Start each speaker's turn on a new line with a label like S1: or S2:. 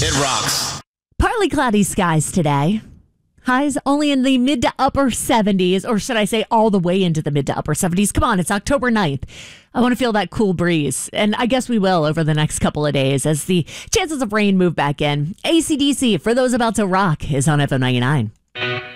S1: It rocks.
S2: Partly cloudy skies today. Highs only in the mid to upper 70s, or should I say all the way into the mid to upper 70s. Come on, it's October 9th. I want to feel that cool breeze, and I guess we will over the next couple of days as the chances of rain move back in. AC/DC, for those about to rock, is on FM 99.